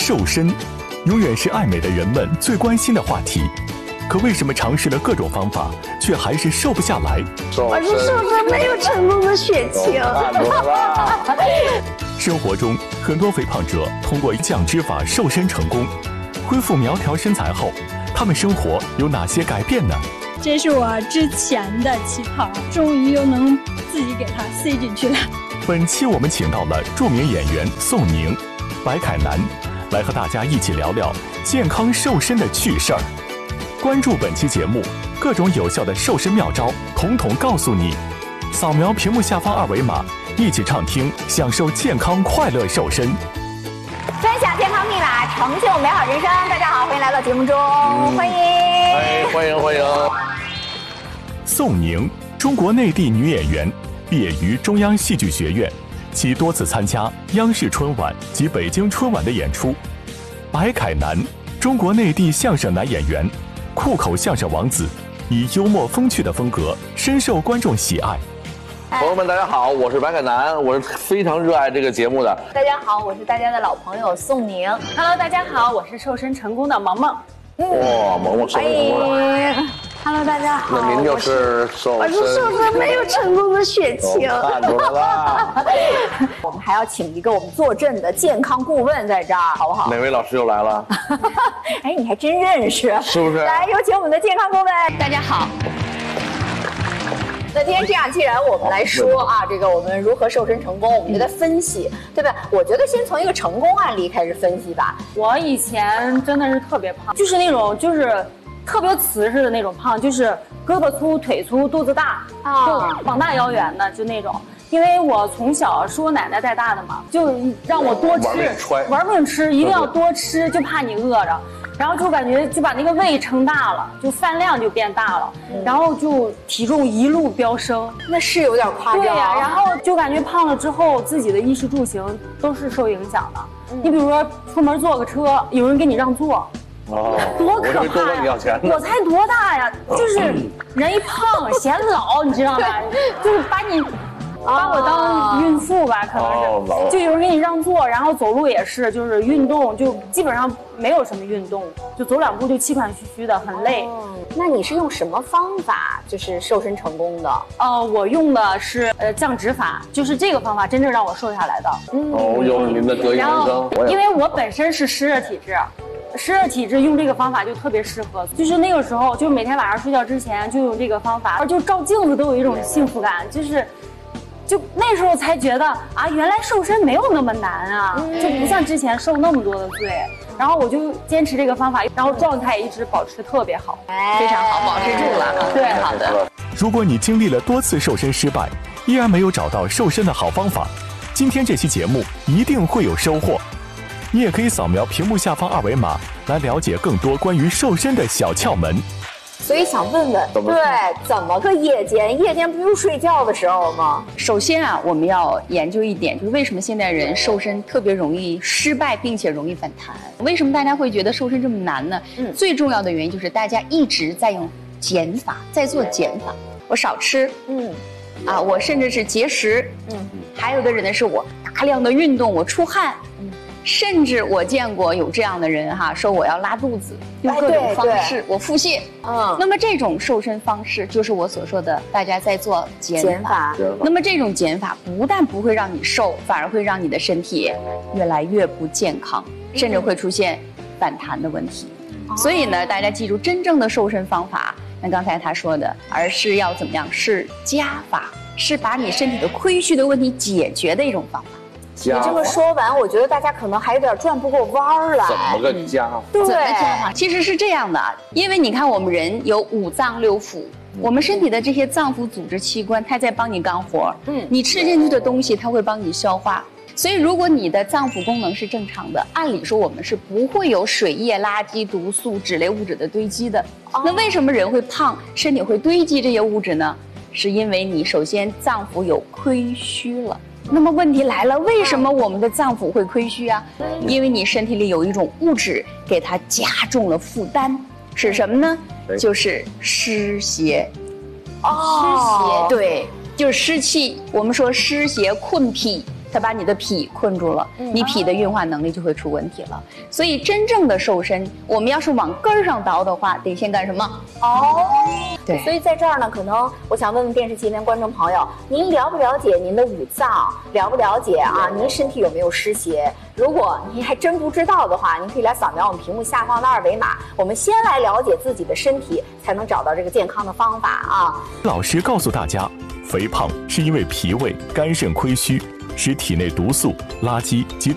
瘦身，永远是爱美的人们最关心的话题。可为什么尝试了各种方法，却还是瘦不下来？ 我是瘦身没有成功的血清。 生活中，很多肥胖者通过降脂法瘦身成功，恢复苗条身材后，他们生活有哪些改变呢？ 这是我之前的旗袍，终于又能自己给它塞进去了。 本期我们请到了著名演员宋宁、白凯南，来和大家一起聊聊健康瘦身的趣事儿。关注本期节目，各种有效的瘦身妙招，统统告诉你。扫描屏幕下方二维码，一起畅听，享受健康快乐瘦身。 分享健康密码，成就美好人生。大家好，欢迎来到节目中，欢迎， 欢迎。 宋宁，中国内地女演员，毕业于中央戏剧学院，其多次参加央视春晚及北京春晚的演出。白凯南，中国内地相声男演员，酷口相声王子，以幽默风趣的风格深受观众喜爱。 朋友们，大家好，我是白凯南，我是非常热爱这个节目的。 大家好，我是大家的老朋友宋宁。 Hello， 大家好，我是瘦身成功的萌萌。 哇，萌萌瘦身成功了。 Hello， 大家好。 那您就是瘦身。 我是瘦身没有成功的血清。 看出来了。 我们还要请一个我们坐镇的健康顾问在这儿，好不好？ 哪位老师又来了？ 哎，你还真认识， 是不是？ 来，有请我们的健康顾问。大家好。那今天这样，既然我们来说啊，这个我们如何瘦身成功，我们就在分析，对吧？我觉得先从一个成功案例开始分析吧。 我以前真的是特别胖，就是那种特别瓷实的那种胖，就是胳膊粗、腿粗、肚子大，就膀大腰圆的，就那种。因为我从小是我奶奶带大的嘛，就让我多吃，玩命吃，一定要多吃，就怕你饿着。然后就感觉就把那个胃撑大了，就饭量就变大了，然后就体重一路飙升， 那是有点夸张。 对呀，然后就感觉胖了之后，自己的衣食住行都是受影响的。你比如说出门坐个车，有人给你让座，多可怕呀！我才多大呀？就是人一胖显老，你知道吗？就是把我当孕妇吧，可能是，就有人给你让座，然后走路也是，就是运动就基本上没有什么运动，就走两步就气喘吁吁的，很累。 那你是用什么方法就是瘦身成功的？ 我用的是降脂法，就是这个方法真正让我瘦下来的。 又是您的得意人生。 因为我本身是湿热体质。湿热体质用这个方法就特别适合，就是那个时候，就每天晚上睡觉之前就用这个方法，就照镜子都有一种幸福感，就那时候才觉得啊，原来瘦身没有那么难啊，就不像之前受那么多的罪。然后我就坚持这个方法，然后状态一直保持特别好， 非常好，保持住了。对，好的。 如果你经历了多次瘦身失败，依然没有找到瘦身的好方法，今天这期节目一定会有收获。你也可以扫描屏幕下方二维码来了解更多关于瘦身的小窍门。 所以想问问，怎么个夜间？夜间不用睡觉的时候吗？ 首先啊，我们要研究一点，就是为什么现代人瘦身特别容易失败，并且容易反弹？为什么大家会觉得瘦身这么难呢？最重要的原因就是大家一直在用减法，在做减法。我少吃，我甚至是节食，还有的人呢是我大量的运动，我出汗，甚至我见过有这样的人说我要拉肚子，用各种方式我腹泻。那么这种瘦身方式就是我所说的大家在做减法。那么这种减法不但不会让你瘦，反而会让你的身体越来越不健康，甚至会出现反弹的问题。所以呢，大家记住，真正的瘦身方法，那刚才他说的，而是要怎么样？是加法，是把你身体的亏虚的问题解决的一种方法。 你这么说完，我觉得大家可能还有点转不过弯来。 怎么个加法？ 对， 怎么加法？其实是这样的，因为你看我们人有五脏六腑，我们身体的这些脏腑组织器官，它在帮你干活。你吃进去的东西，它会帮你消化。所以如果你的脏腑功能是正常的，按理说我们是不会有水液、垃圾、毒素、脂类物质的堆积的。那为什么人会胖，身体会堆积这些物质呢？是因为你首先脏腑有亏虚了。那么问题来了，为什么我们的脏腑会亏虚啊？因为你身体里有一种物质给它加重了负担，是什么呢？就是湿邪。湿邪，对，就是湿气。我们说湿邪困脾， 它把你的脾困住了，你脾的运化能力就会出问题了。所以真正的瘦身，我们要是往根儿上倒的话，得先干什么？对。 所以在这儿呢，可能我想问问电视机前观众朋友，您了不了解您的五脏？了不了解啊？您身体有没有湿邪？如果您还真不知道的话，您可以来扫描我们屏幕下方的2维码。我们先来了解自己的身体，才能找到这个健康的方法啊。 老师告诉大家，肥胖是因为脾胃、肝肾亏虚，使体内毒素、垃圾及